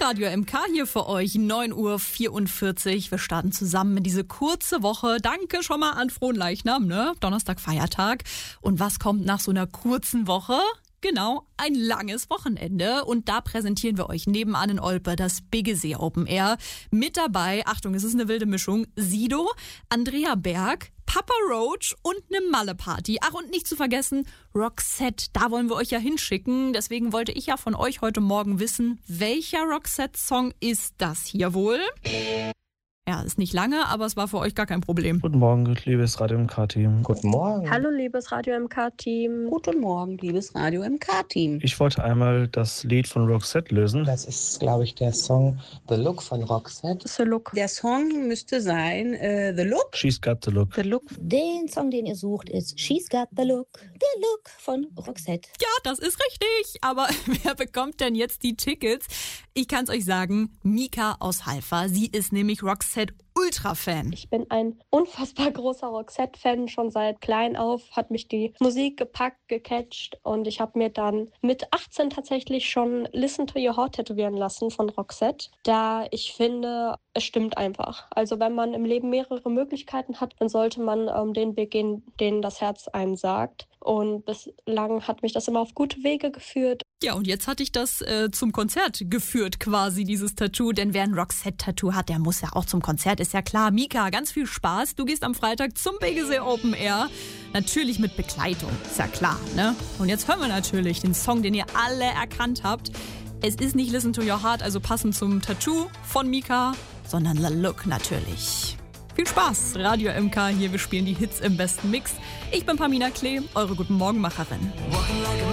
Radio MK hier für euch, 9:44 Uhr. Wir starten zusammen in diese kurze Woche. Danke schon mal an Fronleichnam, ne? Donnerstag, Feiertag. Und was kommt nach so einer kurzen Woche? Genau, ein langes Wochenende. Und da präsentieren wir euch nebenan in Olpe das Biggesee Open Air. Mit dabei, Achtung, es ist eine wilde Mischung, Sido, Andrea Berg, Papa Roach und eine Malle-Party. Ach, und nicht zu vergessen, Roxette, da wollen wir euch ja hinschicken. Deswegen wollte ich ja von euch heute Morgen wissen, welcher Roxette-Song ist das hier wohl? Ja, ist nicht lange, aber es war für euch gar kein Problem. Guten Morgen, liebes Radio MK-Team. Guten Morgen. Hallo, liebes Radio MK-Team. Guten Morgen, liebes Radio MK-Team. Ich wollte einmal das Lied von Roxette lösen. Das ist, glaube ich, der Song The Look von Roxette. The Look. Der Song müsste sein The Look. She's Got the Look. The Look. Den Song, den ihr sucht, ist She's Got the Look von Roxette. Ja, das ist richtig. Aber wer bekommt denn jetzt die Tickets? Ich kann's euch sagen, Mika aus Halver. Sie ist nämlich Roxette-Ultra-Fan. Ich bin ein unfassbar großer Roxette-Fan. Schon seit klein auf hat mich die Musik gepackt, gecatcht. Und ich habe mir dann mit 18 tatsächlich schon Listen to Your Heart tätowieren lassen von Roxette. Da ich finde, es stimmt einfach. Also wenn man im Leben mehrere Möglichkeiten hat, dann sollte man den Weg gehen, den das Herz einem sagt. Und bislang hat mich das immer auf gute Wege geführt. Ja, und jetzt hatte ich das zum Konzert geführt quasi, dieses Tattoo. Denn wer ein Roxette-Tattoo hat, der muss ja auch zum Konzert, ist ja klar. Mika, ganz viel Spaß. Du gehst am Freitag zum Biggesee Open Air. Natürlich mit Begleitung, ist ja klar, ne? Und jetzt hören wir natürlich den Song, den ihr alle erkannt habt. Es ist nicht Listen to Your Heart, also passend zum Tattoo von Mika, sondern The Look natürlich. Viel Spaß, Radio MK hier, wir spielen die Hits im besten Mix. Ich bin Pamina Klee, eure Guten Morgenmacherin.